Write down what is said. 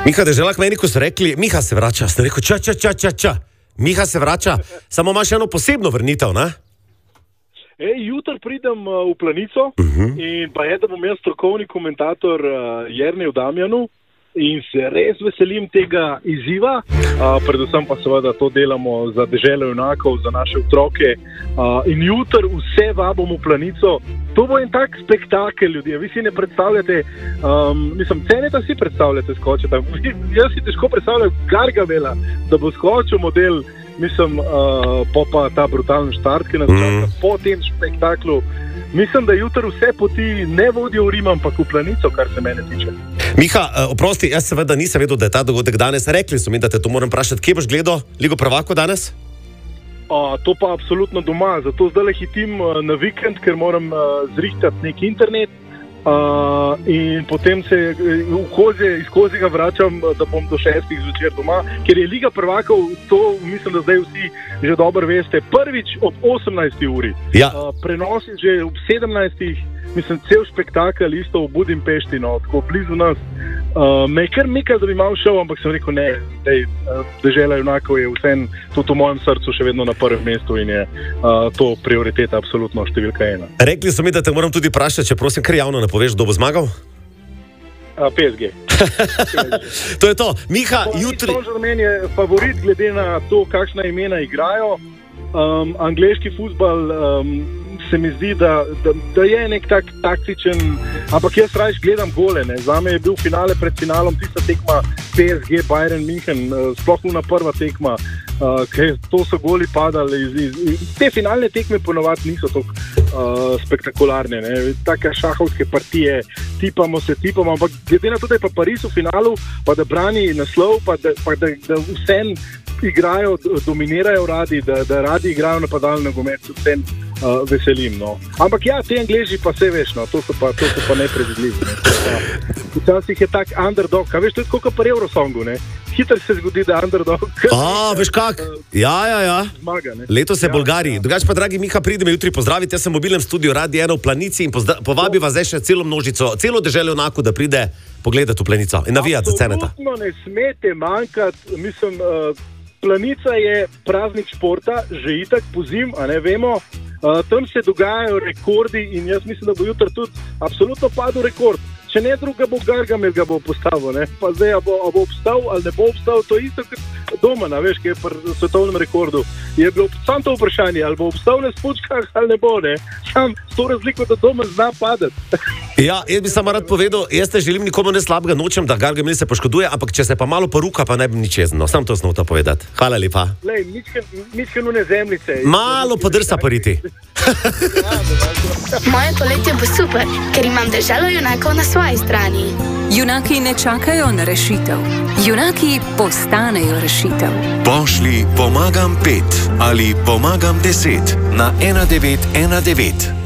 Miha Deželak meni, ko so rekli, Miha se vrača, ste rekel, ča. Miha se vrača, samo imaš eno posebno vrnitev, ne? Jutri pridem v Planico in pa da bom jaz strokovni komentator Jerneju Damjanu in se res veselim tega izziva, predvsem pa seveda to delamo za deželo junakov, za naše otroke in jutri vse vabom v Planico. To bo en tak spektakel, ljudje. Vi si ne predstavljate, Ceneta si predstavljate skočiti. Jaz si težko predstavljam Gargamela, da bo skočil model, pa ta brutalni štart, ki nas čaka po tem spektaklu. Mislim, da jutri vse poti ne vodijo v Rim, ampak v Planico, kar se mene tiče. Miha, oprosti, jaz seveda nisem vedel, da je ta dogodek danes. Rekli so mi, da te to moram vprašati. Kje boš gledal Ligo prvakov danes? To pa absolutno doma. Zato zdaj hitim na vikend, ker moram zrihtati nek internet in potem se iz Kozjega vračam, da bom do 6 zvečer doma, ker je Liga prvakov, to mislim, da zdaj vsi že dobro veste, prvič ob 18. uri. Ja. Prenosi že ob 17. Cel spektakel isto v Budimpešti, tako blizu nas. Me je kar mikal, da bi malo šel, ampak sem rekel, ne, dežela junakov je vsem, tudi v mojem srcu še vedno na prvem mestu in je to prioriteta absolutno številka 1. Rekli so mi, da te moram tudi vprašati, če prosim, kar javno napoveš, kdo bo zmagal? PSG. To je to. Miha, jutri... Saint-Germain je favorit glede na to, kakšna imena igrajo. Angleški fuzbal se mi zdi, da je nek tak taktičen, ampak jaz rajš gledam gole. Zame je bil finale pred finalom tista tekma PSG Bayern München, sploh na prva tekma, ker to so goli padali. Te finalne tekme ponovadi niso tako spektakularne. Take šahovske partije, tipamo, ampak glede na to, da je pa Pariz v finalu, pa da brani naslov, pa da vsem igrajo, dominirajo radi, da radi igrajo napadalni nogomet, vsem veselim. Ampak ja, te Angleži pa se veš, to so pa nepredvidljivi. Včasih je tak underdog, a veš, to je tako kot pri Eurosongu, hitro se zgodi, da underdog. Veš kak? Ja. Zmaga, Letos je Bolgariji. Drugač pa, dragi Miha, pridi me jutri pozdraviti, jaz sem v mobilnem studiu Radio 1 v Planici in povabi vas zdaj še celo množico, celo deželo junakov, da pride pogledati v Planico in navijati za Ceneta. Absolutno ne smete manjkati, Planica je praznik športa, že itak pozim, a ne vemo. Tam se dogajajo rekordi in jaz mislim, da bo jutri tudi absolutno padel rekord. Če ne druga, bo Gargamel ga bo postavil, pa zdaj, a bo obstal ali ne bo obstal, to je isto kot Domana, veš, ki je pri svetovnem rekordu. Je bilo samo to vprašanje, ali bo obstal na spučkah ali ne bo, Sam s to razliko, da Doman zna padati. Ja, jaz bi samo rad povedal, jaz ne želim nikomu ne slabega, nočem, da Gargamel se poškoduje, ampak če se pa malo poruka, pa ne bi nič jezno. Sam to znov povedati. Hvala lepa. Lej, ničkanune zemljice. Malo podrsa pariti. Moje poletje bo super, ker imam deželo junakov na svoji strani. Junaki ne čakajo na rešitev. Junaki postanejo rešitev. Pošlji pomagam 5 ali pomagam 10 na 1919.